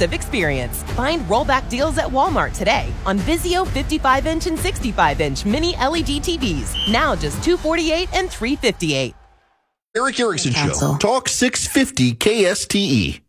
immersive experience. Find rollback deals at Walmart today on Vizio 55-inch and 65-inch mini LED TVs. Now just $248 and $358. Eric Erickson Show. Talk 650 KSTE.